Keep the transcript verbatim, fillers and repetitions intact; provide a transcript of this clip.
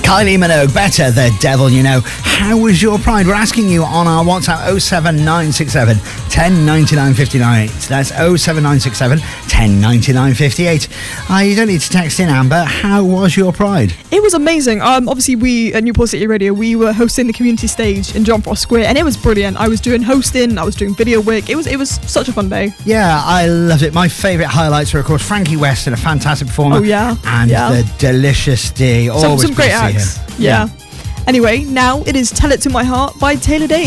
Kylie Minogue, Better, The Devil You Know. How was your Pride? We're asking you on our WhatsApp oh seven nine six seven, one oh nine nine five eight. That's oh seven nine six seven, one oh nine nine five eight. Uh, you don't need to text in, Amber. How was your Pride? It was amazing. Um, obviously, we at Newport City Radio, we were hosting the community stage in John Frost Square, and it was brilliant. I was doing hosting, I was doing video work. It was it was such a fun day. Yeah, I loved it. My favourite highlights were, of course, Frankie Weston, a fantastic performer. Oh, yeah. And yeah. the Delicious D. Some, Always some great good to see acts. him. Yeah. yeah. Anyway, now it is Tell It To My Heart by Taylor Dayne.